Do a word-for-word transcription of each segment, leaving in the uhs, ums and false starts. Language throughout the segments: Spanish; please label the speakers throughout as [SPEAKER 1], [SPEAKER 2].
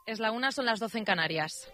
[SPEAKER 1] Es la una, son las doce en Canarias.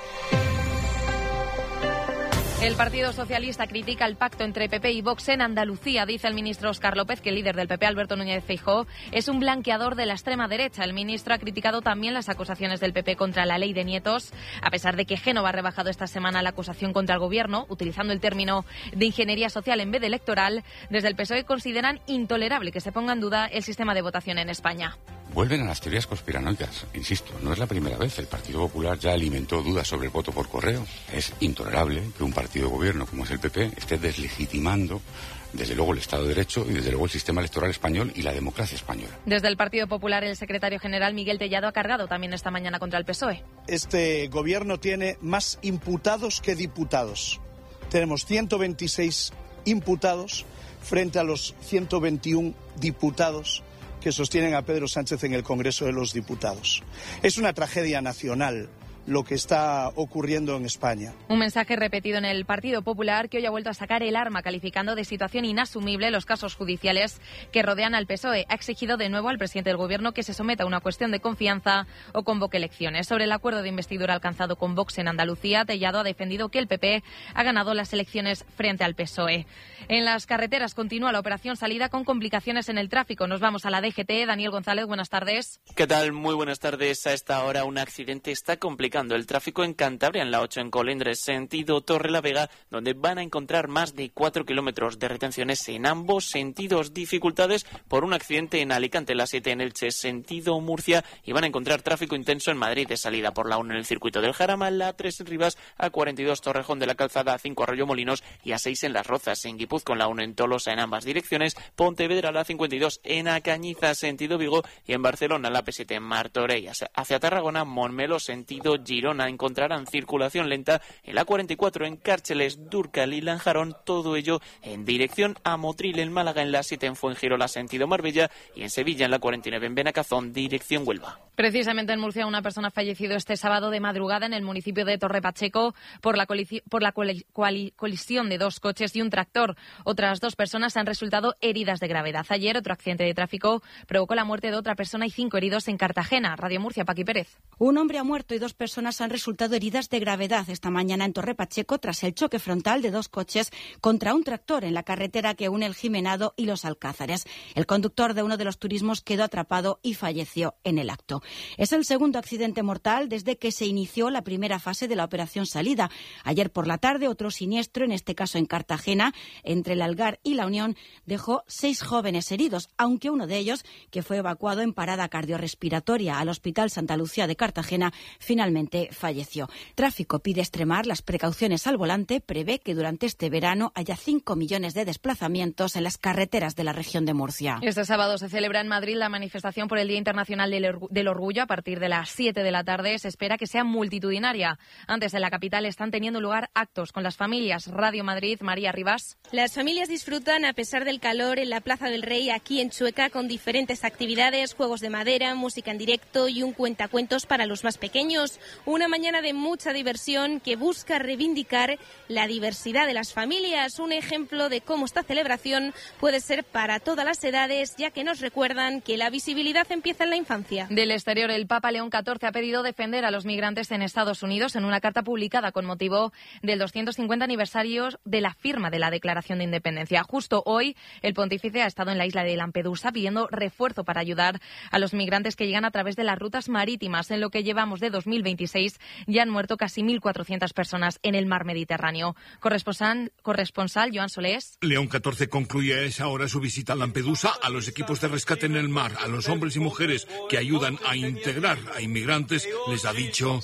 [SPEAKER 1] El Partido Socialista critica el pacto entre P P y Vox en Andalucía. Dice el ministro Óscar López que el líder del P P, Alberto Núñez Feijóo, es un blanqueador de la extrema derecha. El ministro ha criticado también las acusaciones del P P contra la ley de nietos, a pesar de que Génova ha rebajado esta semana la acusación contra el Gobierno, utilizando el término de ingeniería social en vez de electoral. Desde el P S O E consideran intolerable que se ponga en duda el sistema de votación en España.
[SPEAKER 2] Vuelven a las teorías conspiranoicas. Insisto, no es la primera vez. El Partido Popular ya alimentó dudas sobre el voto por correo. Es intolerable que un partido de gobierno como es el P P esté deslegitimando desde luego el Estado de Derecho y desde luego el sistema electoral español y la democracia española.
[SPEAKER 1] Desde el Partido Popular, el secretario general Miguel Tellado ha cargado también esta mañana contra el P S O E.
[SPEAKER 3] Este gobierno tiene más imputados que diputados. Tenemos ciento veintiséis imputados frente a los ciento veintiuno diputados que sostienen a Pedro Sánchez en el Congreso de los Diputados. Es una tragedia nacional lo que está ocurriendo en España.
[SPEAKER 1] Un mensaje repetido en el Partido Popular, que hoy ha vuelto a sacar el arma, calificando de situación inasumible los casos judiciales que rodean al P S O E. Ha exigido de nuevo al presidente del Gobierno que se someta a una cuestión de confianza o convoque elecciones. Sobre el acuerdo de investidura alcanzado con Vox en Andalucía, Tellado ha defendido que el P P ha ganado las elecciones frente al P S O E. En las carreteras continúa la operación salida con complicaciones en el tráfico. Nos vamos a la D G T. Daniel González, buenas tardes.
[SPEAKER 4] ¿Qué tal? Muy buenas tardes. A esta hora un accidente está complicando el tráfico en Cantabria, en la ocho en Colindres, sentido Torrelavega, donde van a encontrar más de cuatro kilómetros de retenciones en ambos sentidos. Dificultades por un accidente en Alicante, la siete en Elche, sentido Murcia, y van a encontrar tráfico intenso en Madrid de salida por la uno en el circuito del Jarama, la tres en Rivas, A cuarenta y dos Torrejón de la Calzada, A cinco Arroyomolinos y A seis en Las Rozas, en Guipúzcoa, la uno en Tolosa en ambas direcciones, Pontevedra, la cincuenta y dos en Acañiza, sentido Vigo, y en Barcelona, la P siete en Martorell hacia Tarragona, Montmeló, sentido Girona, encontrarán circulación lenta en la cuarenta y cuatro en Cárceles, Dúrcal y Lanjarón, todo ello en dirección a Motril, en Málaga, en la siete en Fuengirola, sentido Marbella, y en Sevilla, en la cuarenta y nueve en Benacazón, dirección Huelva.
[SPEAKER 1] Precisamente en Murcia, una persona ha fallecido este sábado de madrugada en el municipio de Torre Pacheco por la, colisi- por la coli- coli- colisión de dos coches y un tractor. Otras dos personas han resultado heridas de gravedad. Ayer, otro accidente de tráfico provocó la muerte de otra persona y cinco heridos en Cartagena. Radio Murcia, Paqui Pérez.
[SPEAKER 5] Un hombre ha muerto y dos personas han resultado heridas de gravedad esta mañana en Torre Pacheco tras el choque frontal de dos coches contra un tractor en la carretera que une el Jimenado y los Alcázares. El conductor de uno de los turismos quedó atrapado y falleció en el acto. Es el segundo accidente mortal desde que se inició la primera fase de la operación salida. Ayer por la tarde, otro siniestro, en este caso en Cartagena, entre el Algar y la Unión, dejó seis jóvenes heridos, aunque uno de ellos, que fue evacuado en parada cardiorrespiratoria al Hospital Santa Lucía de Cartagena, finalmente falleció. Tráfico pide extremar las precauciones al volante. Prevé que durante este verano haya cinco millones de desplazamientos en las carreteras de la región de Murcia.
[SPEAKER 1] Este sábado se celebra en Madrid la manifestación por el Día Internacional del, Orgu- del Orgullo. A partir de las siete de la tarde se espera que sea multitudinaria. Antes, en la capital están teniendo lugar actos con las familias. Radio Madrid, María Rivas.
[SPEAKER 6] Las familias disfrutan, a pesar del calor, en la Plaza del Rey, aquí en Chueca, con diferentes actividades, juegos de madera, música en directo y un cuentacuentos para los más pequeños. Una mañana de mucha diversión que busca reivindicar la diversidad de las familias. Un ejemplo de cómo esta celebración puede ser para todas las edades, ya que nos recuerdan que la visibilidad empieza en la infancia.
[SPEAKER 1] Del exterior, el Papa León catorce ha pedido defender a los migrantes en Estados Unidos en una carta publicada con motivo del doscientos cincuenta aniversario de la firma de la Declaración de Independencia. Justo hoy, el pontífice ha estado en la isla de Lampedusa pidiendo refuerzo para ayudar a los migrantes que llegan a través de las rutas marítimas. En lo que llevamos de dos mil veintiséis, ya han muerto casi mil cuatrocientas personas en el mar Mediterráneo. Corresponsal, corresponsal Joan Solés.
[SPEAKER 7] León catorce concluye a esa hora su visita a Lampedusa, a los equipos de rescate en el mar, a los hombres y mujeres que ayudan a integrar a inmigrantes. Les ha dicho: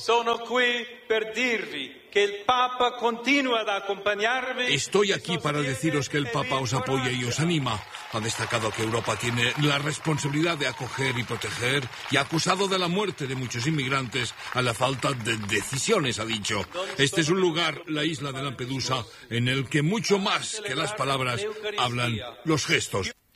[SPEAKER 7] estoy aquí para deciros que el Papa os apoya y os anima. Ha destacado que Europa tiene la responsabilidad de acoger y proteger y ha acusado de la muerte de muchos inmigrantes a la falta de decisiones, ha dicho. Este es un lugar, la isla de Lampedusa, en el que mucho más que las palabras hablan los gestos.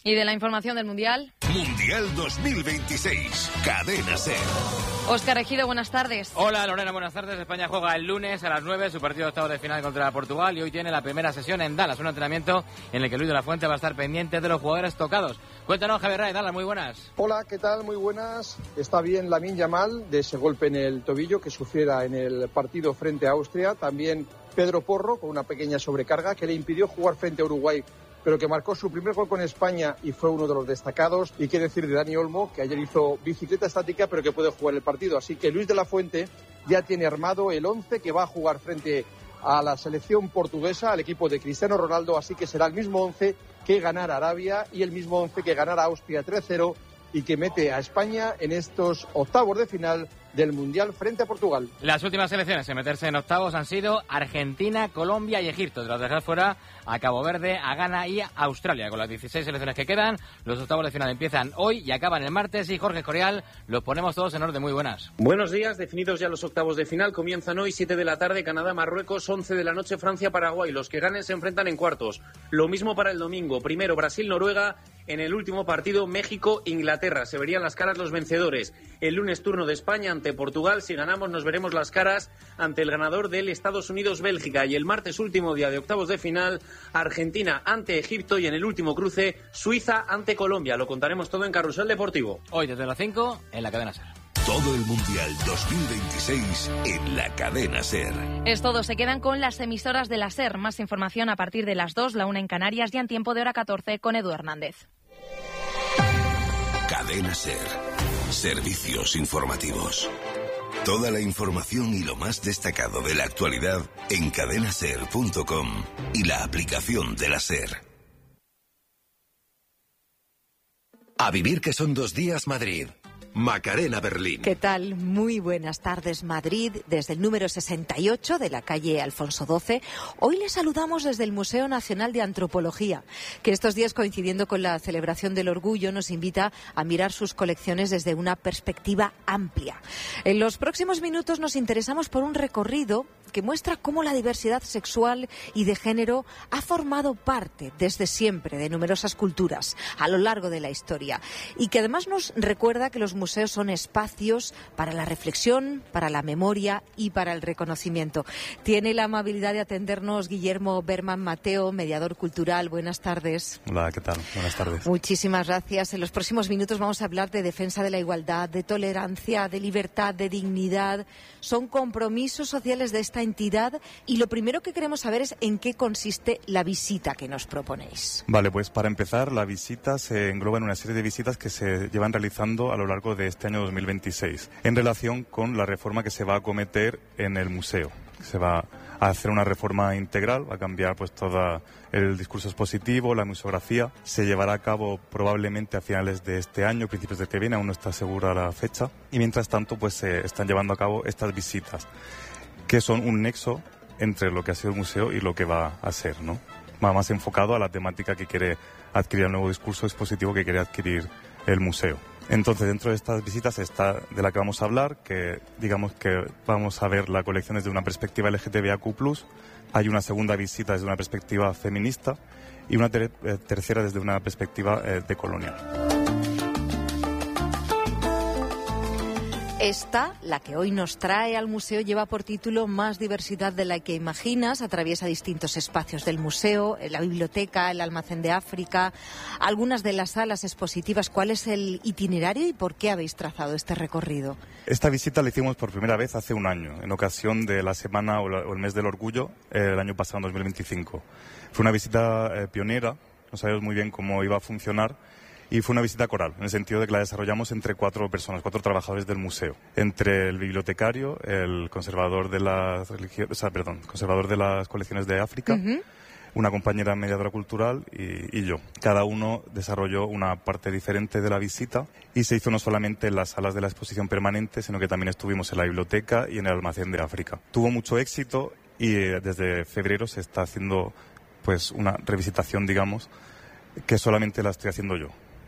[SPEAKER 1] Y de la información del Mundial.
[SPEAKER 8] Mundial dos mil veintiséis, Cadena SER.
[SPEAKER 1] Óscar Ejido, buenas tardes.
[SPEAKER 9] Hola Lorena, buenas tardes. España juega el lunes a las nueve su partido de octavos de final contra Portugal y hoy tiene la primera sesión en Dallas, un entrenamiento en el que Luis de la Fuente va a estar pendiente de los jugadores tocados. Cuéntanos, Javier Ray, Dallas, muy buenas.
[SPEAKER 10] Hola, ¿qué tal? Muy buenas. Está bien Lamine Yamal de ese golpe en el tobillo que sufriera en el partido frente a Austria. También Pedro Porro con una pequeña sobrecarga que le impidió jugar frente a Uruguay, pero que marcó su primer gol con España y fue uno de los destacados. Y qué decir de Dani Olmo, que ayer hizo bicicleta estática, pero que puede jugar el partido. Así que Luis de la Fuente ya tiene armado el once que va a jugar frente a la selección portuguesa, al equipo de Cristiano Ronaldo. Así que será el mismo once que ganara Arabia y el mismo once que ganara Austria tres cero y que mete a España en estos octavos de final del Mundial frente a Portugal.
[SPEAKER 9] Las últimas selecciones en meterse en octavos han sido Argentina, Colombia y Egipto. De las dejar fuera a Cabo Verde, a Ghana y a Australia. Con las dieciséis selecciones que quedan, los octavos de final empiezan hoy y acaban el martes. Y Jorge Escorial, los ponemos todos en orden. Muy buenas.
[SPEAKER 11] Buenos días, definidos ya los octavos de final. Comienzan hoy, siete de la tarde, Canadá, Marruecos, once de la noche, Francia, Paraguay. Los que ganen se enfrentan en cuartos. Lo mismo para el domingo. Primero Brasil, Noruega. En el último partido, México, Inglaterra. Se verían las caras los vencedores. El lunes turno de España ante Portugal. Si ganamos nos veremos las caras ante el ganador del Estados Unidos-Bélgica. Y el martes, último día de octavos de final, Argentina ante Egipto. Y en el último cruce, Suiza ante Colombia. Lo contaremos todo en Carrusel Deportivo.
[SPEAKER 9] Hoy desde las cinco en la Cadena SER.
[SPEAKER 8] Todo el Mundial dos mil veintiséis en la Cadena SER.
[SPEAKER 1] Es todo, se quedan con las emisoras de la SER. Más información a partir de las dos, la una en Canarias y en tiempo de hora catorce con Edu Hernández.
[SPEAKER 8] Cadena SER. Servicios informativos. Toda la información y lo más destacado de la actualidad en cadena ser punto com y la aplicación de la SER. A vivir que son dos días Madrid. Macarena Berlín.
[SPEAKER 12] ¿Qué tal? Muy buenas tardes, Madrid, desde el número sesenta y ocho de la calle Alfonso doce. Hoy les saludamos desde el Museo Nacional de Antropología, que estos días, coincidiendo con la celebración del Orgullo, nos invita a mirar sus colecciones desde una perspectiva amplia. En los próximos minutos nos interesamos por un recorrido que muestra cómo la diversidad sexual y de género ha formado parte desde siempre de numerosas culturas a lo largo de la historia y que además nos recuerda que los museos son espacios para la reflexión, para la memoria y para el reconocimiento. Tiene la amabilidad de atendernos Guillermo Berman Mateo, mediador cultural. Buenas tardes.
[SPEAKER 13] Hola, ¿qué tal? Buenas tardes.
[SPEAKER 12] Muchísimas gracias. En los próximos minutos vamos a hablar de defensa de la igualdad, de tolerancia, de libertad, de dignidad. Son compromisos sociales de esta entidad y lo primero que queremos saber es en qué consiste la visita que nos proponéis.
[SPEAKER 13] Vale, pues para empezar, la visita se engloba en una serie de visitas que se llevan realizando a lo largo de este año dos mil veintiséis en relación con la reforma que se va a acometer en el museo. Se va a hacer una reforma integral, va a cambiar pues todo el discurso expositivo, la museografía. Se llevará a cabo probablemente a finales de este año, principios de que viene, aún no está segura la fecha. Y mientras tanto pues se están llevando a cabo estas visitas, que son un nexo entre lo que ha sido el museo y lo que va a ser, ¿no? Va más enfocado a la temática que quiere adquirir, el nuevo discurso expositivo que quiere adquirir el museo. Entonces, dentro de estas visitas está de la que vamos a hablar, que digamos que vamos a ver la colección desde una perspectiva L G T B I Q plus, hay una segunda visita desde una perspectiva feminista y una ter- eh, tercera desde una perspectiva eh, decolonial.
[SPEAKER 12] Esta, la que hoy nos trae al museo, lleva por título Más diversidad de la que imaginas. Atraviesa distintos espacios del museo, la biblioteca, el almacén de África, algunas de las salas expositivas. ¿Cuál es el itinerario y por qué habéis trazado este recorrido?
[SPEAKER 13] Esta visita la hicimos por primera vez hace un año, en ocasión de la semana o, la, o el mes del orgullo, eh, el año pasado, en dos mil veinticinco. Fue una visita eh, pionera, no sabíamos muy bien cómo iba a funcionar. Y fue una visita coral, en el sentido de que la desarrollamos entre cuatro personas, cuatro trabajadores del museo. Entre el bibliotecario, el conservador de las religio- o sea, perdón, conservador de las colecciones de África, uh-huh. una compañera mediadora cultural y, y yo. Cada uno desarrolló una parte diferente de la visita y se hizo no solamente en las salas de la exposición permanente, sino que también estuvimos en la biblioteca y en el almacén de África. Tuvo mucho éxito y eh, desde febrero se está haciendo pues una revisitación, digamos, que solamente la estoy haciendo yo.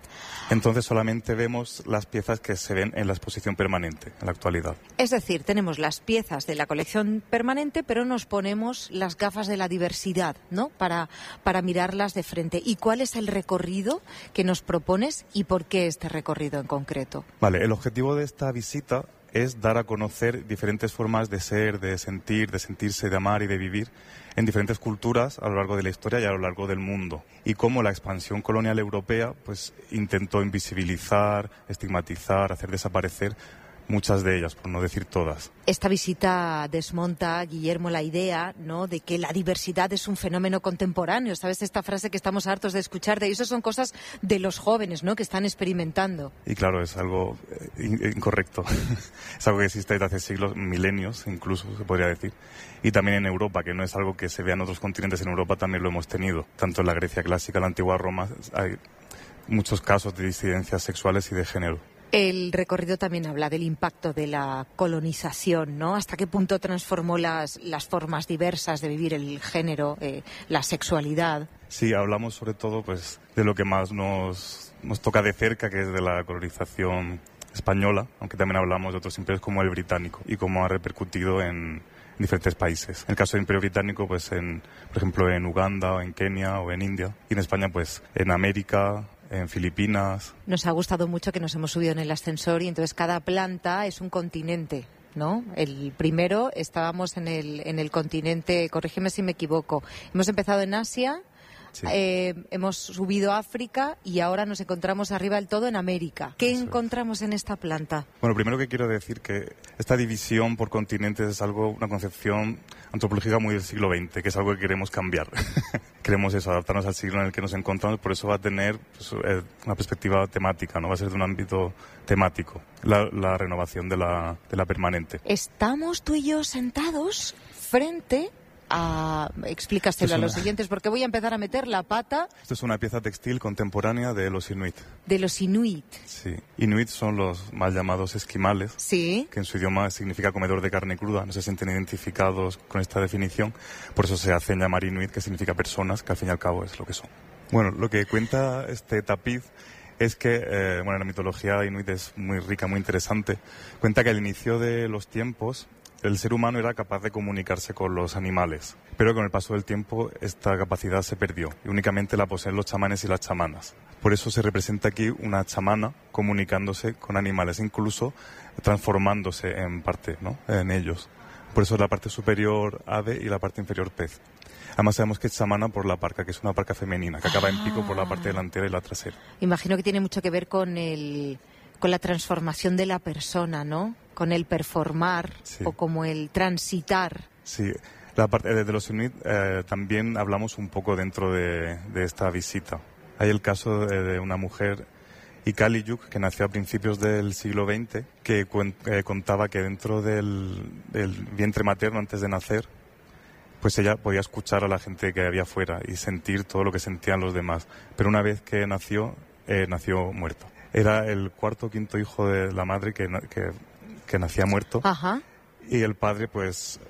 [SPEAKER 13] Entonces solamente vemos las piezas que se ven en la exposición permanente en la actualidad.
[SPEAKER 12] Es decir, tenemos las piezas de la colección permanente, pero nos ponemos las gafas de la diversidad, ¿no? Para, para mirarlas de frente. ¿Y cuál es el recorrido que nos propones y por qué este recorrido en concreto?
[SPEAKER 13] Vale, el objetivo de esta visita es dar a conocer diferentes formas de ser, de sentir, de sentirse, de amar y de vivir en diferentes culturas a lo largo de la historia y a lo largo del mundo. Y cómo la expansión colonial europea pues intentó invisibilizar, estigmatizar, hacer desaparecer muchas de ellas, por no decir todas.
[SPEAKER 12] Esta visita desmonta, Guillermo, la idea, ¿no?, de que la diversidad es un fenómeno contemporáneo. ¿Sabes? Esta frase que estamos hartos de escuchar, de eso son cosas de los jóvenes, ¿no?, que están experimentando.
[SPEAKER 13] Y claro, es algo eh, incorrecto. Es algo que existe desde hace siglos, milenios incluso, se podría decir. Y también en Europa, que no es algo que se vea en otros continentes. En Europa también lo hemos tenido. Tanto en la Grecia clásica, en la antigua Roma, hay muchos casos de disidencias sexuales y de género.
[SPEAKER 12] El recorrido también habla del impacto de la colonización, ¿no? ¿Hasta qué punto transformó las, las formas diversas de vivir el género, eh, la sexualidad?
[SPEAKER 13] Sí, hablamos sobre todo pues de lo que más nos, nos toca de cerca, que es de la colonización española, aunque también hablamos de otros imperios como el británico y cómo ha repercutido en diferentes países. En el caso del Imperio Británico, pues en, por ejemplo, en Uganda, o en Kenia o en India. Y en España, pues en América, en Filipinas.
[SPEAKER 12] Nos ha gustado mucho que nos hemos subido en el ascensor y entonces cada planta es un continente, ¿no? El primero estábamos en el, en el continente, corrígeme si me equivoco, hemos empezado en Asia, sí. eh, hemos subido a África y ahora nos encontramos arriba del todo en América. ¿Qué Eso encontramos es. en esta planta?
[SPEAKER 13] Bueno, primero que quiero decir que esta división por continentes es algo, una concepción antropológica muy del siglo veinte, que es algo que queremos cambiar. Queremos eso, adaptarnos al siglo en el que nos encontramos, por eso va a tener pues, una perspectiva temática, no va a ser de un ámbito temático, la, la renovación de la, de la permanente.
[SPEAKER 12] Estamos tú y yo sentados frente a... Explícaselo a los siguientes, porque voy a empezar a meter la pata.
[SPEAKER 13] Esto es una pieza textil contemporánea de los inuit.
[SPEAKER 12] De los inuit.
[SPEAKER 13] Sí. Inuit son los mal llamados esquimales.
[SPEAKER 12] Sí.
[SPEAKER 13] Que en su idioma significa comedor de carne cruda. No se sienten identificados con esta definición. Por eso se hacen llamar inuit, que significa personas, que al fin y al cabo es lo que son. Bueno, lo que cuenta este tapiz es que, eh, bueno, la mitología inuit es muy rica, muy interesante. Cuenta que al inicio de los tiempos el ser humano era capaz de comunicarse con los animales, pero con el paso del tiempo esta capacidad se perdió y únicamente la poseen los chamanes y las chamanas. Por eso se representa aquí una chamana comunicándose con animales, incluso transformándose en parte, ¿no?, en ellos. Por eso la parte superior ave y la parte inferior pez. Además sabemos que es chamana por la parca, que es una parca femenina, que acaba ah. en pico por la parte delantera y la trasera.
[SPEAKER 12] Imagino que tiene mucho que ver con el... con la transformación de la persona, ¿no? Con el performar, sí. O como el transitar.
[SPEAKER 13] Sí, la parte de los inuit eh, también hablamos un poco dentro de, de esta visita. Hay el caso de, de una mujer, Ikaliyuk, que nació a principios del siglo veinte, que cuen, eh, contaba que dentro del, del vientre materno, antes de nacer, pues ella podía escuchar a la gente que había afuera y sentir todo lo que sentían los demás. Pero una vez que nació, eh, nació muerta. Era el cuarto o quinto hijo de la madre que, que, que nacía muerto.
[SPEAKER 12] Ajá.
[SPEAKER 13] Y el padre, pues,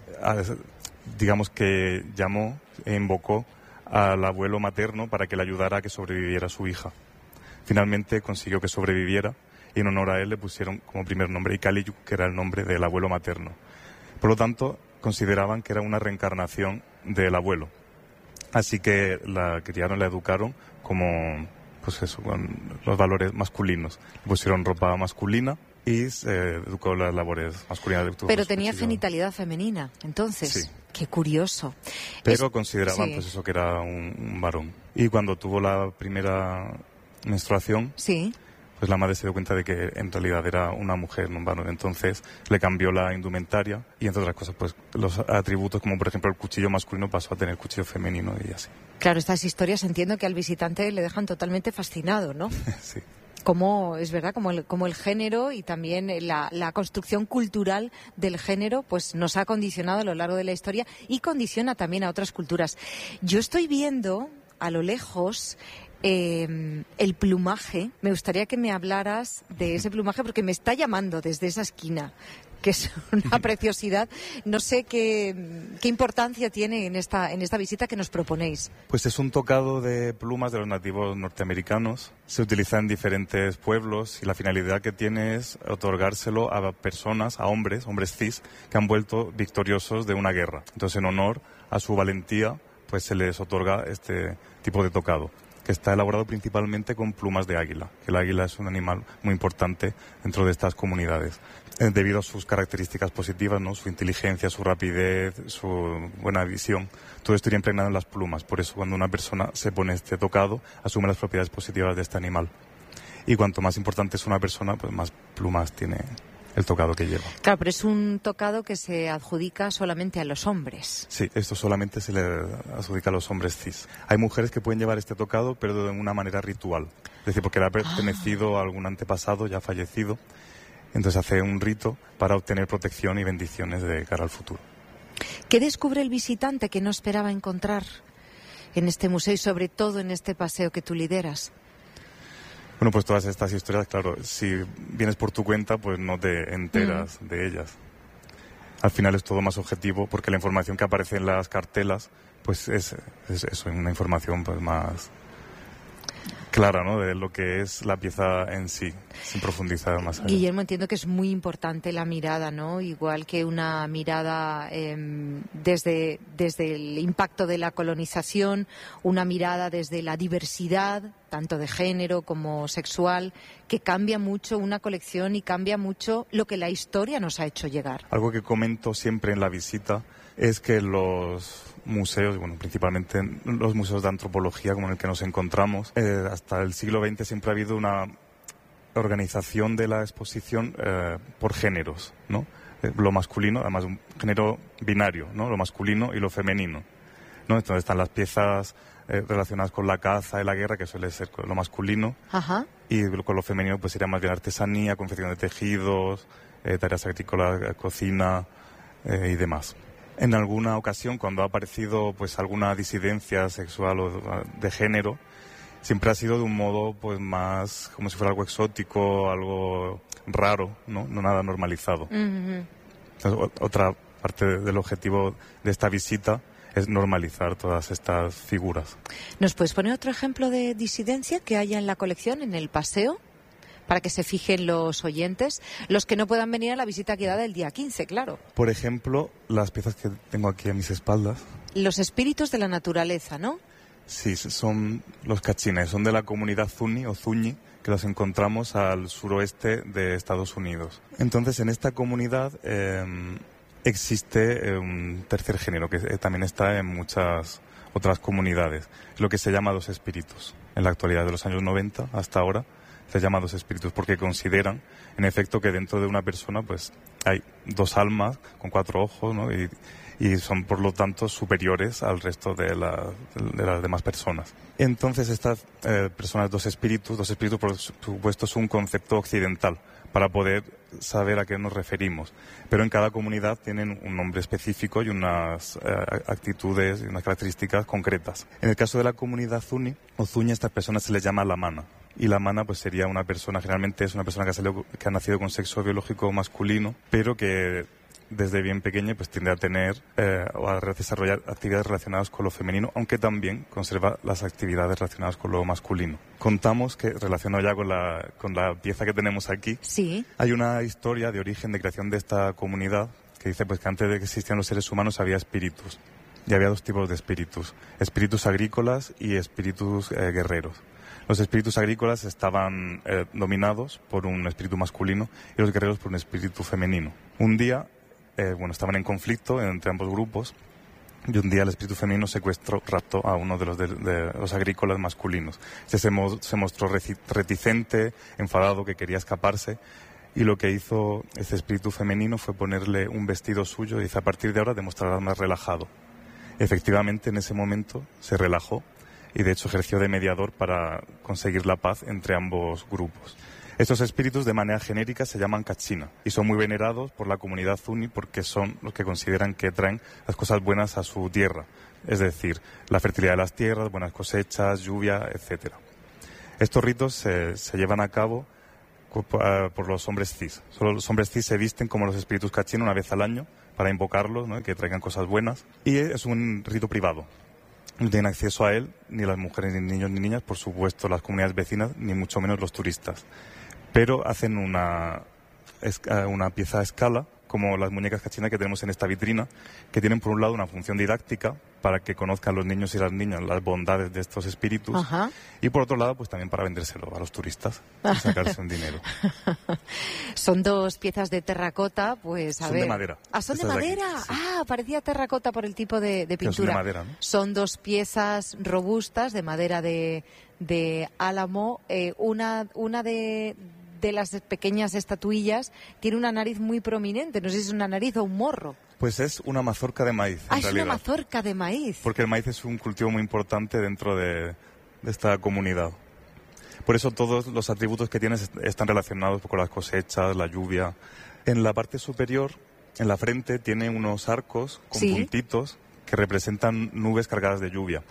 [SPEAKER 13] digamos que llamó e invocó al abuelo materno para que le ayudara a que sobreviviera su hija. Finalmente consiguió que sobreviviera y en honor a él le pusieron como primer nombre Ikaliyuk, que era el nombre del abuelo materno. Por lo tanto, consideraban que era una reencarnación del abuelo. Así que la criaron, la educaron como... pues eso, con los valores masculinos. Le pusieron ropa masculina y se educó las labores masculinas.
[SPEAKER 12] Pero tenía genitalidad femenina, entonces.
[SPEAKER 13] Sí.
[SPEAKER 12] Qué curioso.
[SPEAKER 13] Pero
[SPEAKER 12] es...
[SPEAKER 13] consideraban
[SPEAKER 12] sí.
[SPEAKER 13] pues eso, que era un, un varón. Y cuando tuvo la primera menstruación,
[SPEAKER 12] sí.
[SPEAKER 13] pues la madre se dio cuenta de que en realidad era una mujer, no un varón. Entonces le cambió la indumentaria y, entre otras cosas, pues los atributos, como por ejemplo el cuchillo masculino pasó a tener cuchillo femenino y así.
[SPEAKER 12] Claro, estas historias entiendo que al visitante le dejan totalmente fascinado, ¿no?
[SPEAKER 13] Sí.
[SPEAKER 12] Como, es verdad, como el, como el género y también la, la construcción cultural del género, pues nos ha condicionado a lo largo de la historia y condiciona también a otras culturas. Yo estoy viendo a lo lejos eh, el plumaje. Me gustaría que me hablaras de ese plumaje porque me está llamando desde esa esquina, que es una preciosidad. No sé qué, qué importancia tiene en esta, en esta visita que nos proponéis.
[SPEAKER 13] Pues es un tocado de plumas de los nativos norteamericanos. Se utiliza en diferentes pueblos y la finalidad que tiene es otorgárselo a personas, a hombres, hombres cis, que han vuelto victoriosos de una guerra. Entonces, en honor a su valentía, pues se les otorga este tipo de tocado, que está elaborado principalmente con plumas de águila, que el águila es un animal muy importante dentro de estas comunidades, eh, debido a sus características positivas, ¿no? Su inteligencia, su rapidez, su buena visión. Todo esto iría impregnado en las plumas. Por eso, cuando una persona se pone este tocado, asume las propiedades positivas de este animal. Y cuanto más importante es una persona, pues más plumas tiene el tocado que lleva.
[SPEAKER 12] Claro, pero es un tocado que se adjudica solamente a los hombres.
[SPEAKER 13] Sí, esto solamente se le adjudica a los hombres cis. Hay mujeres que pueden llevar este tocado, pero de una manera ritual. Es decir, porque le ha pertenecido ah. a algún antepasado ya fallecido. Entonces hace un rito para obtener protección y bendiciones de cara al futuro.
[SPEAKER 12] ¿Qué descubre el visitante que no esperaba encontrar en este museo y sobre todo en este paseo que tú lideras?
[SPEAKER 13] Bueno, pues todas estas historias, claro, si vienes por tu cuenta, pues no te enteras mm. de ellas. Al final es todo más objetivo porque la información que aparece en las cartelas, pues es, es, es una información pues más clara, ¿no? De lo que es la pieza en sí, sin profundizar más allá.
[SPEAKER 12] Guillermo, entiendo que es muy importante la mirada, ¿no? Igual que una mirada eh, desde, desde el impacto de la colonización, una mirada desde la diversidad, tanto de género como sexual, que cambia mucho una colección y cambia mucho lo que la historia nos ha hecho llegar.
[SPEAKER 13] Algo que comento siempre en la visita es que los museos, bueno, principalmente los museos de antropología como en el que nos encontramos, eh, hasta el siglo veinte siempre ha habido una organización de la exposición eh, por géneros, ¿no? Eh, lo masculino, además un género binario, ¿no? Lo masculino y lo femenino, ¿no? Entonces están las piezas eh, relacionadas con la caza y la guerra, que suele ser lo masculino.
[SPEAKER 12] Ajá.
[SPEAKER 13] Y con lo femenino pues sería más bien artesanía, confección de tejidos, eh, tareas agrícolas, cocina eh, y demás. En alguna ocasión, cuando ha aparecido pues alguna disidencia sexual o de género, siempre ha sido de un modo pues más como si fuera algo exótico, algo raro, no, no nada normalizado.
[SPEAKER 12] Uh-huh.
[SPEAKER 13] Entonces, otra parte del objetivo de esta visita es normalizar todas estas figuras.
[SPEAKER 12] ¿Nos puedes poner otro ejemplo de disidencia que haya en la colección, en el paseo? Para que se fijen los oyentes, los que no puedan venir a la visita guiada el día quince, claro.
[SPEAKER 13] Por ejemplo, las piezas que tengo aquí a mis espaldas.
[SPEAKER 12] Los espíritus de la naturaleza, ¿no?
[SPEAKER 13] Sí, son los cachines, son de la comunidad Zuni o Zuñi, que los encontramos al suroeste de Estados Unidos. Entonces, en esta comunidad eh, existe eh, un tercer género, que también está en muchas otras comunidades, lo que se llama dos espíritus. En la actualidad, de los años noventa hasta ahora, se llama dos espíritus porque consideran, en efecto, que dentro de una persona pues hay dos almas con cuatro ojos, ¿no? y, y son, por lo tanto, superiores al resto de, la, de las demás personas. Entonces, estas eh, personas, dos espíritus, dos espíritus, por supuesto, es un concepto occidental para poder saber a qué nos referimos. Pero en cada comunidad tienen un nombre específico y unas eh, actitudes y unas características concretas. En el caso de la comunidad Zuni o Zuñi, a estas personas se les llama lamana. Y la mana pues sería una persona, generalmente es una persona que ha, salido, que ha nacido con sexo biológico masculino, pero que desde bien pequeña pues tiende a tener eh, o a desarrollar actividades relacionadas con lo femenino, aunque también conserva las actividades relacionadas con lo masculino. Contamos que, relacionado ya con la, con la pieza que tenemos aquí,
[SPEAKER 12] sí,
[SPEAKER 13] hay una historia de origen de creación de esta comunidad que dice pues que antes de que existieran los seres humanos había espíritus. Y había dos tipos de espíritus, espíritus agrícolas y espíritus eh, guerreros. Los espíritus agrícolas estaban eh, dominados por un espíritu masculino y los guerreros por un espíritu femenino. Un día, eh, bueno, estaban en conflicto entre ambos grupos y un día el espíritu femenino secuestró, raptó a uno de los, de, de los agrícolas masculinos. Este se, mo- se mostró reticente, enfadado, que quería escaparse, y lo que hizo este espíritu femenino fue ponerle un vestido suyo y dice: a partir de ahora demostrarás más relajado. Efectivamente, en ese momento se relajó y de hecho ejerció de mediador para conseguir la paz entre ambos grupos. Estos espíritus de manera genérica se llaman kachina y son muy venerados por la comunidad Zuni porque son los que consideran que traen las cosas buenas a su tierra, es decir, la fertilidad de las tierras, buenas cosechas, lluvia, etcétera. Estos ritos se, se llevan a cabo por los hombres cis. Solo los hombres cis se visten como los espíritus kachin una vez al año para invocarlos, ¿no? Y que traigan cosas buenas. Y es un rito privado. No tienen acceso a él ni las mujeres, ni niños, ni niñas, por supuesto las comunidades vecinas, ni mucho menos los turistas. Pero hacen una, una pieza a escala, como las muñecas kachinas que tenemos en esta vitrina, que tienen por un lado una función didáctica para que conozcan los niños y las niñas las bondades de estos espíritus. Ajá. Y por otro lado, pues también para vendérselo a los turistas y sacarse un dinero.
[SPEAKER 12] Son dos piezas de terracota, pues a
[SPEAKER 13] son
[SPEAKER 12] ver.
[SPEAKER 13] de madera.
[SPEAKER 12] Ah, son
[SPEAKER 13] Estas
[SPEAKER 12] de madera.
[SPEAKER 13] De aquí, sí.
[SPEAKER 12] Ah, parecía terracota por el tipo de, de pintura.
[SPEAKER 13] Son de madera, ¿no?
[SPEAKER 12] Son dos piezas robustas de madera de, de álamo, eh, una, una de de las pequeñas estatuillas tiene una nariz muy prominente. No sé si es una nariz o un morro.
[SPEAKER 13] Pues es una mazorca de maíz,
[SPEAKER 12] ah,
[SPEAKER 13] en
[SPEAKER 12] es
[SPEAKER 13] realidad.
[SPEAKER 12] Una mazorca de maíz.
[SPEAKER 13] Porque el maíz es un cultivo muy importante dentro de, de esta comunidad. Por eso todos los atributos que tienes están relacionados con las cosechas, la lluvia. En la parte superior, en la frente, tiene unos arcos con ¿sí? puntitos que representan nubes cargadas de lluvia.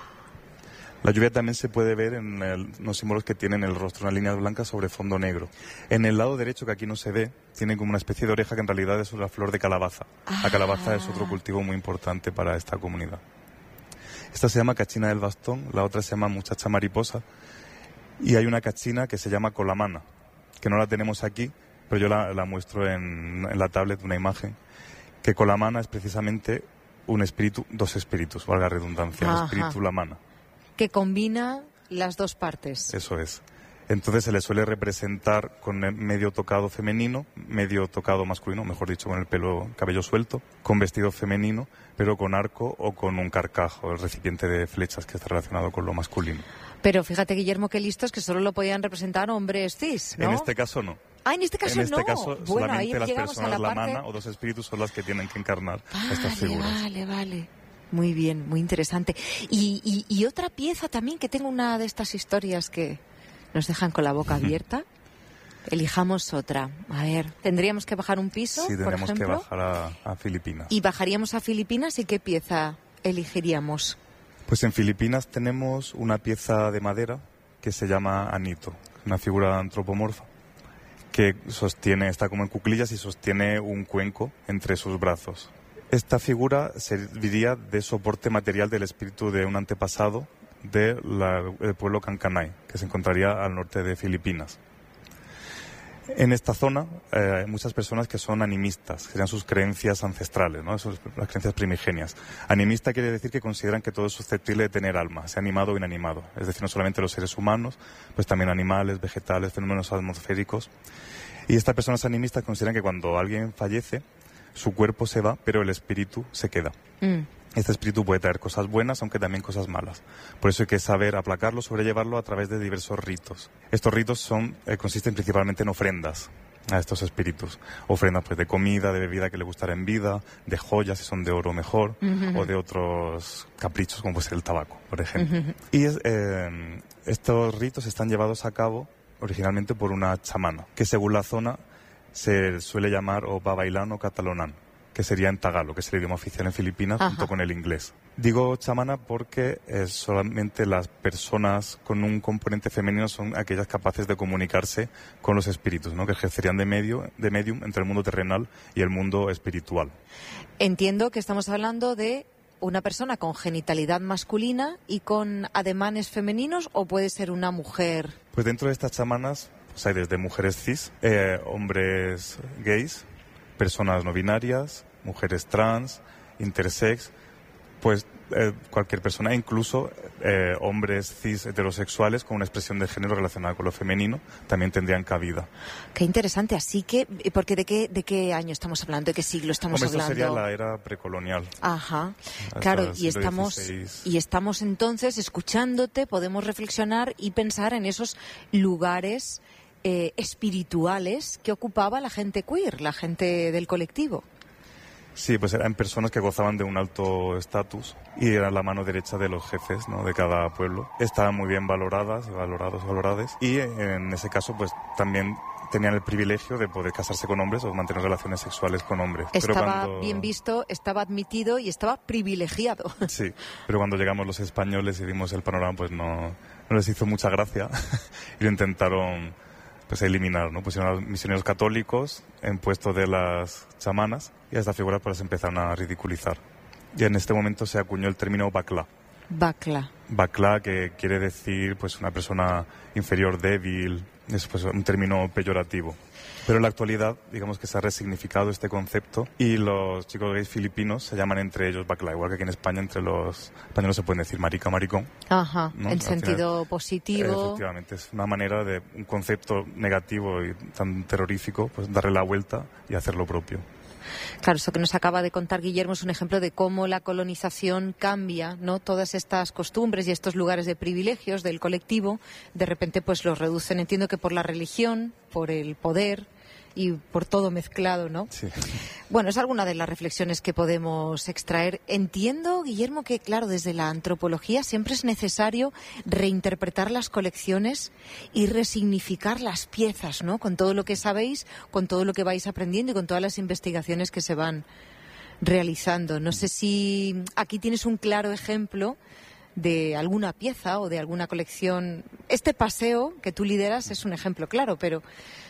[SPEAKER 13] La lluvia también se puede ver en el, los símbolos que tienen el rostro, unas líneas blancas sobre fondo negro. En el lado derecho, que aquí no se ve, tiene como una especie de oreja que en realidad es una flor de calabaza. Ah. La calabaza es otro cultivo muy importante para esta comunidad. Esta se llama cachina del bastón, la otra se llama muchacha mariposa, y hay una cachina que se llama colamana, que no la tenemos aquí, pero yo la, la muestro en, en la tablet, una imagen, que colamana es precisamente un espíritu, dos espíritus, valga la redundancia, Ajá. el espíritu lamana.
[SPEAKER 12] Que combina las dos partes.
[SPEAKER 13] Eso es. Entonces se le suele representar con medio tocado femenino, medio tocado masculino, mejor dicho, con el pelo, cabello suelto, con vestido femenino, pero con arco o con un carcajo, el recipiente de flechas que está relacionado con lo masculino.
[SPEAKER 12] Pero fíjate, Guillermo, qué listos, que solo lo podían representar hombres cis, ¿no?
[SPEAKER 13] En este caso no.
[SPEAKER 12] Ah, en este caso
[SPEAKER 13] no. En este
[SPEAKER 12] no.
[SPEAKER 13] caso
[SPEAKER 12] bueno,
[SPEAKER 13] solamente
[SPEAKER 12] ahí
[SPEAKER 13] las
[SPEAKER 12] llegamos
[SPEAKER 13] personas
[SPEAKER 12] a la parte...
[SPEAKER 13] lamana o dos espíritus son las que tienen que encarnar
[SPEAKER 12] vale,
[SPEAKER 13] estas figuras.
[SPEAKER 12] Vale, vale. Muy bien, muy interesante. Y, y, y otra pieza también, que tengo una de estas historias que nos dejan con la boca abierta. Elijamos otra. A ver, ¿tendríamos que bajar un piso,
[SPEAKER 13] sí,
[SPEAKER 12] por
[SPEAKER 13] tenemos
[SPEAKER 12] ejemplo?
[SPEAKER 13] que bajar a, a Filipinas.
[SPEAKER 12] ¿Y bajaríamos a Filipinas y qué pieza elegiríamos?
[SPEAKER 13] Pues en Filipinas tenemos una pieza de madera que se llama Anito, una figura antropomorfa que sostiene, está como en cuclillas y sostiene un cuenco entre sus brazos. Esta figura serviría de soporte material del espíritu de un antepasado del de pueblo Cancanay, que se encontraría al norte de Filipinas. En esta zona eh, hay muchas personas que son animistas, que serían sus creencias ancestrales, ¿no? Sus, las creencias primigenias. Animista quiere decir que consideran que todo es susceptible de tener alma, sea animado o inanimado. Es decir, no solamente los seres humanos, pues también animales, vegetales, fenómenos atmosféricos. Y estas personas animistas consideran que cuando alguien fallece, su cuerpo se va, pero el espíritu se queda. Mm. Este espíritu puede traer cosas buenas, aunque también cosas malas. Por eso hay que saber aplacarlo, sobrellevarlo a través de diversos ritos. Estos ritos son, eh, consisten principalmente en ofrendas a estos espíritus. Ofrendas pues de comida, de bebida que le gustará en vida, de joyas si son de oro mejor, uh-huh. o de otros caprichos como puede ser el tabaco, por ejemplo. Uh-huh. Y es, eh, estos ritos están llevados a cabo originalmente por una chamana, que según la zona se suele llamar o babailán o catalonán, que sería en tagalo, que es el idioma oficial en Filipinas, Ajá. junto con el inglés. Digo chamana porque eh, solamente las personas con un componente femenino son aquellas capaces de comunicarse con los espíritus, ¿no? Que ejercerían de medio, de medium entre el mundo terrenal y el mundo espiritual.
[SPEAKER 12] Entiendo que estamos hablando de una persona con genitalidad masculina y con ademanes femeninos, ¿o puede ser una mujer?
[SPEAKER 13] Pues dentro de estas chamanas pues hay desde mujeres cis, eh, hombres gays, personas no binarias, mujeres trans, intersex, pues eh, cualquier persona, incluso eh, hombres cis heterosexuales con una expresión de género relacionada con lo femenino, también tendrían cabida.
[SPEAKER 12] Qué interesante. Así que, porque ¿de qué, de qué año estamos hablando? ¿De qué siglo estamos
[SPEAKER 13] Hombre,
[SPEAKER 12] hablando?
[SPEAKER 13] Esto sería la era precolonial.
[SPEAKER 12] Ajá. Claro, y estamos, y estamos entonces escuchándote, podemos reflexionar y pensar en esos lugares eh, espirituales que ocupaba la gente queer, la gente del colectivo.
[SPEAKER 13] Sí, pues eran personas que gozaban de un alto estatus y eran la mano derecha de los jefes, ¿no? De cada pueblo. Estaban muy bien valoradas, valorados, valoradas. Y en ese caso, pues también tenían el privilegio de poder casarse con hombres o mantener relaciones sexuales con hombres.
[SPEAKER 12] Estaba
[SPEAKER 13] pero cuando...
[SPEAKER 12] bien visto, estaba admitido y estaba privilegiado.
[SPEAKER 13] Sí, pero cuando llegamos los españoles y vimos el panorama, pues no, no les hizo mucha gracia y lo intentaron pues eliminar, ¿no? Pusieron a los misioneros católicos en puesto de las chamanas y a estas figuras pues empezaron a ridiculizar. Y en este momento se acuñó el término bacla.
[SPEAKER 12] Bacla.
[SPEAKER 13] Bacla, que quiere decir pues una persona inferior, débil, es pues un término peyorativo. Pero en la actualidad, digamos que se ha resignificado este concepto y los chicos gays filipinos se llaman entre ellos bacla, igual que aquí en España entre los españoles se pueden decir marica, maricón.
[SPEAKER 12] Ajá,
[SPEAKER 13] ¿no?
[SPEAKER 12] en sentido
[SPEAKER 13] final,
[SPEAKER 12] positivo.
[SPEAKER 13] Efectivamente, es una manera de un concepto negativo y tan terrorífico, pues darle la vuelta y hacer lo propio.
[SPEAKER 12] Claro, eso que nos acaba de contar Guillermo es un ejemplo de cómo la colonización cambia, ¿no? Todas estas costumbres y estos lugares de privilegios del colectivo, de repente pues los reducen, entiendo que por la religión, por el poder y por todo mezclado, ¿no?
[SPEAKER 13] Sí.
[SPEAKER 12] Bueno, es alguna de las reflexiones que podemos extraer. Entiendo, Guillermo, que claro, desde la antropología siempre es necesario reinterpretar las colecciones y resignificar las piezas, ¿no? Con todo lo que sabéis, con todo lo que vais aprendiendo y con todas las investigaciones que se van realizando. No sé si aquí tienes un claro ejemplo de alguna pieza o de alguna colección. Este paseo que tú lideras es un ejemplo claro, pero...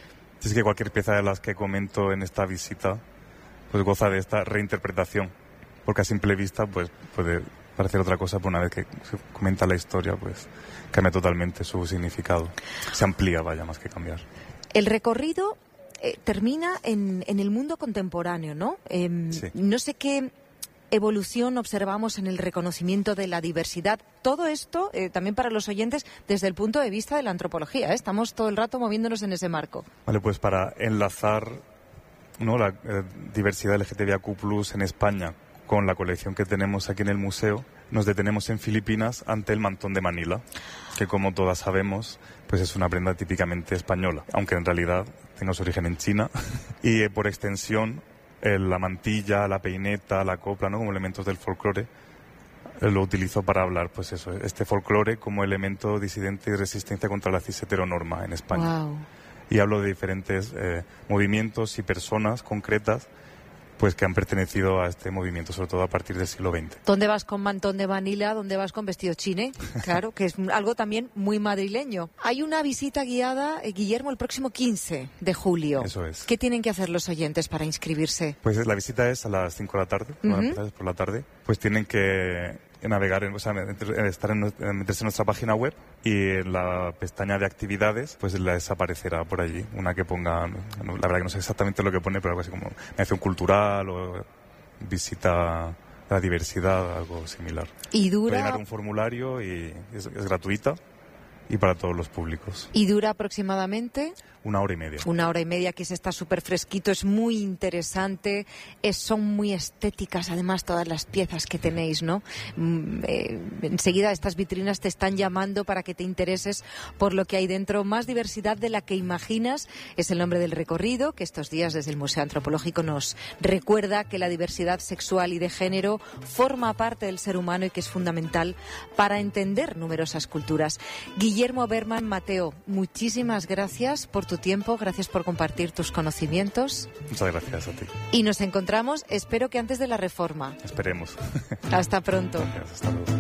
[SPEAKER 13] Es que cualquier pieza de las que comento en esta visita pues goza de esta reinterpretación, porque a simple vista pues puede parecer otra cosa, pero una vez que se comenta la historia pues cambia totalmente su significado, se amplía, vaya, más que cambiar.
[SPEAKER 12] El recorrido eh, termina en, en el mundo contemporáneo, ¿no? Eh,
[SPEAKER 13] sí.
[SPEAKER 12] No sé qué evolución observamos en el reconocimiento de la diversidad. Todo esto, eh, también para los oyentes, desde el punto de vista de la antropología, ¿eh? Estamos todo el rato moviéndonos en ese marco.
[SPEAKER 13] Vale, pues para enlazar, ¿no?, la eh, diversidad L G T B I Q plus en España con la colección que tenemos aquí en el museo, nos detenemos en Filipinas ante el mantón de Manila, que como todas sabemos, pues es una prenda típicamente española, aunque en realidad tenga su origen en China y eh, por extensión el, la mantilla, la peineta, la copla, ¿no?, como elementos del folclore, eh, lo utilizo para hablar, pues eso, este folclore como elemento disidente y resistencia contra la cis heteronorma en España.
[SPEAKER 12] Wow.
[SPEAKER 13] Y hablo de diferentes eh, movimientos y personas concretas pues que han pertenecido a este movimiento, sobre todo a partir del siglo veinte.
[SPEAKER 12] ¿Dónde vas con mantón de Manila? ¿Dónde vas con vestido chine? Claro, que es algo también muy madrileño. Hay una visita guiada, eh, Guillermo, el próximo quince de julio.
[SPEAKER 13] Eso es.
[SPEAKER 12] ¿Qué tienen que hacer los oyentes para inscribirse?
[SPEAKER 13] Pues la visita es a las cinco de la tarde,
[SPEAKER 12] Uh-huh.
[SPEAKER 13] van a empezar por la tarde. Pues tienen que navegar, en, o sea, estar en, meterse en nuestra página web y en la pestaña de actividades pues les aparecerá por allí una que ponga, la verdad que no sé exactamente lo que pone, pero algo así como mención cultural o visita a la diversidad, algo similar.
[SPEAKER 12] Y dura...
[SPEAKER 13] Puede llenar un formulario y es, es gratuita y para todos los públicos.
[SPEAKER 12] ¿Y dura aproximadamente?
[SPEAKER 13] Una hora y media.
[SPEAKER 12] Una hora y media, que se está súper fresquito, es muy interesante, es, son muy estéticas además todas las piezas que tenéis, ¿no? Mm, eh, enseguida estas vitrinas te están llamando para que te intereses por lo que hay dentro. Más diversidad de la que imaginas es el nombre del recorrido, que estos días desde el Museo Antropológico nos recuerda que la diversidad sexual y de género forma parte del ser humano y que es fundamental para entender numerosas culturas. Guillermo Berman Mateo, muchísimas gracias por tu tiempo, gracias por compartir tus conocimientos.
[SPEAKER 13] Muchas gracias a ti.
[SPEAKER 12] Y nos encontramos, espero que antes de la reforma.
[SPEAKER 13] Esperemos.
[SPEAKER 12] Hasta pronto.
[SPEAKER 13] Gracias, hasta luego.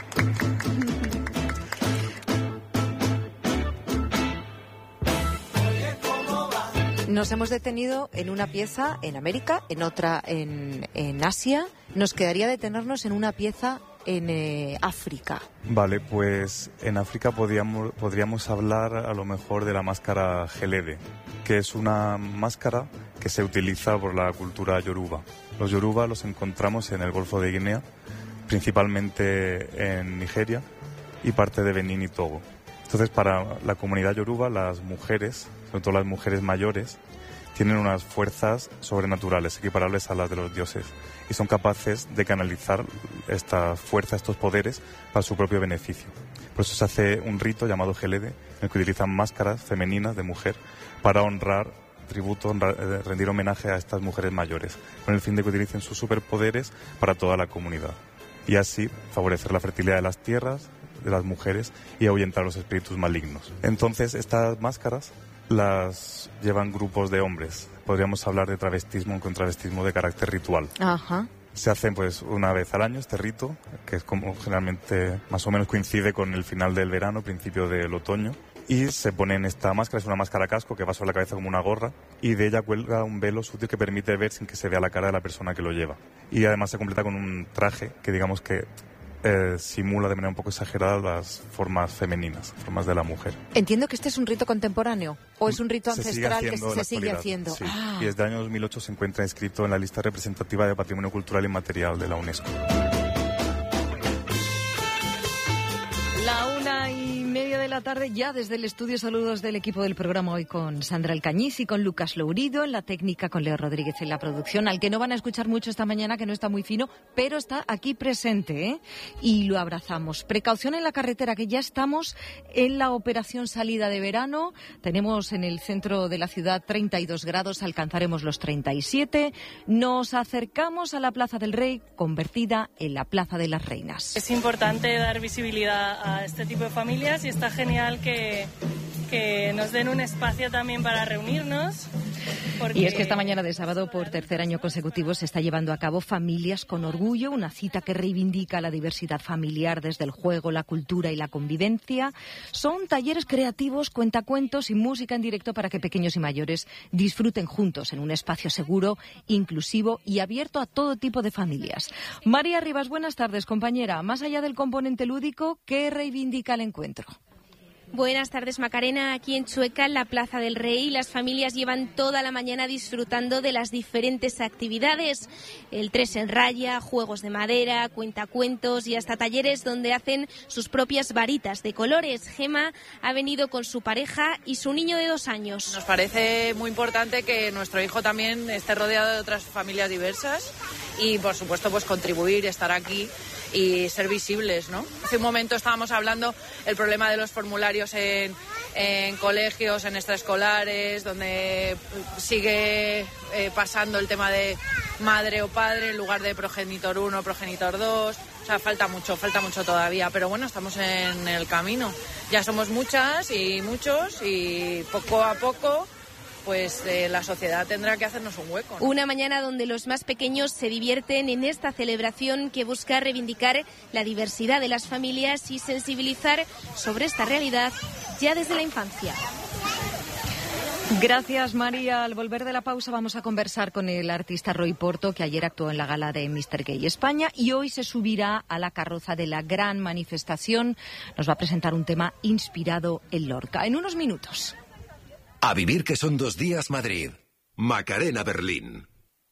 [SPEAKER 12] Nos hemos detenido en una pieza en América, en otra en, en Asia. Nos quedaría detenernos en una pieza en eh, África.
[SPEAKER 13] Vale, pues en África podríamos, podríamos hablar a lo mejor de la máscara gelede, que es una máscara que se utiliza por la cultura yoruba. Los yoruba los encontramos en el Golfo de Guinea, principalmente en Nigeria y parte de Benín y Togo. Entonces, para la comunidad yoruba, las mujeres, sobre todo las mujeres mayores, tienen unas fuerzas sobrenaturales, equiparables a las de los dioses, y son capaces de canalizar esta fuerza, estos poderes, para su propio beneficio. Por eso se hace un rito llamado gelede, en el que utilizan máscaras femeninas de mujer para honrar, tributo, honrar, rendir homenaje a estas mujeres mayores, con el fin de que utilicen sus superpoderes para toda la comunidad. Y así favorecer la fertilidad de las tierras, de las mujeres, y ahuyentar los espíritus malignos. Entonces, estas máscaras las llevan grupos de hombres. Podríamos hablar de travestismo con travestismo de carácter ritual.
[SPEAKER 12] Ajá.
[SPEAKER 13] Se hacen pues una vez al año este rito, que es como generalmente más o menos coincide con el final del verano, principio del otoño. Y se ponen esta máscara, es una máscara casco que va sobre la cabeza como una gorra, y de ella cuelga un velo sutil que permite ver sin que se vea la cara de la persona que lo lleva. Y además se completa con un traje que digamos que eh, simula de manera un poco exagerada las formas femeninas, formas de la mujer.
[SPEAKER 12] Entiendo que este es un rito contemporáneo, o es un rito
[SPEAKER 13] se
[SPEAKER 12] ancestral
[SPEAKER 13] sigue
[SPEAKER 12] que se sigue haciendo.
[SPEAKER 13] Sí.
[SPEAKER 12] Ah.
[SPEAKER 13] Y desde el año dos mil ocho se encuentra inscrito en la lista representativa de Patrimonio Cultural Inmaterial de la UNESCO.
[SPEAKER 14] La una y media de la tarde, ya desde el estudio. Saludos del equipo del programa hoy con Sandra Alcañiz y con Lucas Lourido en la técnica, con Leo Rodríguez en la producción, al que no van a escuchar mucho esta mañana, que no está muy fino, pero está aquí presente, ¿eh? Y lo abrazamos. Precaución en la carretera, que ya estamos en la operación salida de verano. Tenemos en el centro de la ciudad treinta y dos grados, alcanzaremos los treinta y siete. Nos acercamos a la Plaza del Rey, convertida en la Plaza de las Reinas.
[SPEAKER 15] Es importante dar visibilidad a este tipo de familias y está genial que, que nos den un espacio también para reunirnos. Porque...
[SPEAKER 14] Y es que esta mañana de sábado, por tercer año consecutivo, se está llevando a cabo Familias con Orgullo, una cita que reivindica la diversidad familiar desde el juego, la cultura y la convivencia. Son talleres creativos, cuentacuentos y música en directo para que pequeños y mayores disfruten juntos en un espacio seguro, inclusivo y abierto a todo tipo de familias. María Rivas, buenas tardes, compañera. Más allá del componente lúdico, ¿qué reivindica el encuentro?
[SPEAKER 6] Buenas tardes, Macarena. Aquí en Chueca, en la Plaza del Rey, las familias llevan toda la mañana disfrutando de las diferentes actividades. El tres en raya, juegos de madera, cuentacuentos y hasta talleres donde hacen sus propias varitas de colores. Gema ha venido con su pareja y su niño de dos años.
[SPEAKER 16] Nos parece muy importante que nuestro hijo también esté rodeado de otras familias diversas y, por supuesto, pues contribuir, estar aquí y ser visibles, ¿no? Hace un momento estábamos hablando el problema de los formularios en, en colegios, en extraescolares, donde sigue eh, pasando el tema de madre o padre en lugar de progenitor uno, progenitor dos. O sea, falta mucho, falta mucho todavía, pero bueno, estamos en el camino. Ya somos muchas y muchos y poco a poco pues eh, la sociedad tendrá que hacernos un hueco, ¿no?
[SPEAKER 6] Una mañana donde los más pequeños se divierten en esta celebración que busca reivindicar la diversidad de las familias y sensibilizar sobre esta realidad ya desde la infancia.
[SPEAKER 14] Gracias, María. Al volver de la pausa vamos a conversar con el artista Roy Porto, que ayer actuó en la gala de míster Gay España y hoy se subirá a la carroza de la gran manifestación. Nos va a presentar un tema inspirado en Lorca. En unos minutos.
[SPEAKER 17] A vivir que son dos días Madrid. Macarena Berlín.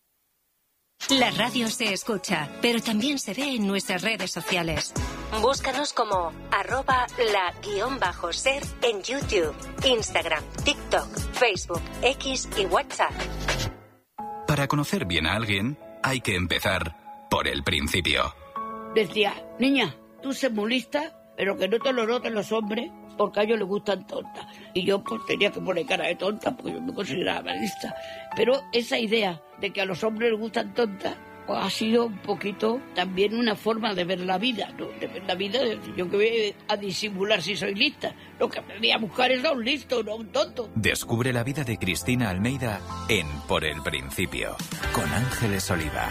[SPEAKER 18] La radio se escucha, pero también se ve en nuestras redes sociales. Búscanos como arroba la guión bajo ser en YouTube, Instagram, TikTok, Facebook, X y WhatsApp.
[SPEAKER 19] Para conocer bien a alguien, hay que empezar por el principio.
[SPEAKER 20] Decía, niña, tú sé muy lista, pero que no te lo noten los hombres, porque a ellos les gustan tontas. Y yo pues tenía que poner cara de tonta, porque yo me consideraba lista. Pero esa idea de que a los hombres les gustan tontas, pues ha sido un poquito también una forma de ver la vida, ¿no? De ver la vida, de, yo que voy a disimular si soy lista. Lo que me voy a buscar es a un listo, no a un tonto.
[SPEAKER 19] Descubre la vida de Cristina Almeida en Por el Principio, con Ángeles Oliva.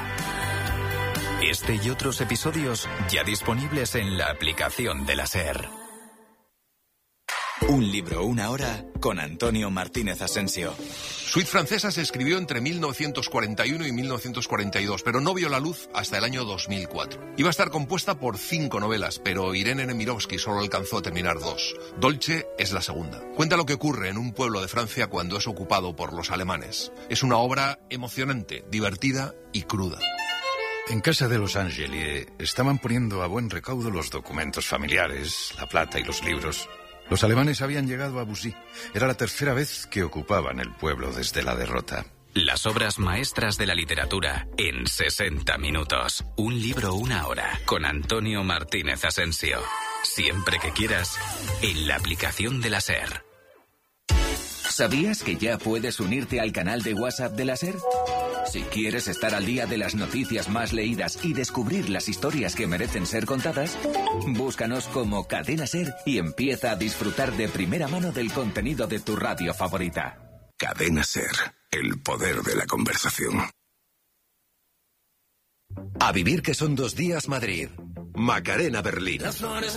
[SPEAKER 19] Este y otros episodios ya disponibles en la aplicación de la SER. Un libro, una hora, con Antonio Martínez Asensio.
[SPEAKER 21] Suite Francesa se escribió entre mil novecientos cuarenta y uno y mil novecientos cuarenta y dos, pero no vio la luz hasta el año dos mil cuatro. Iba a estar compuesta por cinco novelas, pero Irene Nemirovsky solo alcanzó a terminar dos. Dolce es la segunda. Cuenta lo que ocurre en un pueblo de Francia cuando es ocupado por los alemanes. Es una obra emocionante, divertida y cruda.
[SPEAKER 22] En casa de los Angeli estaban poniendo a buen recaudo los documentos familiares, la plata y los libros. Los alemanes habían llegado a Bussy. Era la tercera vez que ocupaban el pueblo desde la derrota.
[SPEAKER 19] Las obras maestras de la literatura en sesenta minutos. Un libro, una hora, con Antonio Martínez Asensio. Siempre que quieras, en la aplicación de la SER.
[SPEAKER 23] ¿Sabías que ya puedes unirte al canal de WhatsApp de la SER?
[SPEAKER 2] Si quieres estar al día de las noticias más leídas y descubrir las historias que merecen ser contadas, búscanos como Cadena SER y empieza a disfrutar de primera mano del contenido de tu radio favorita.
[SPEAKER 8] Cadena SER, el poder de la conversación.
[SPEAKER 17] A vivir que son dos días Madrid. Macarena Berlín.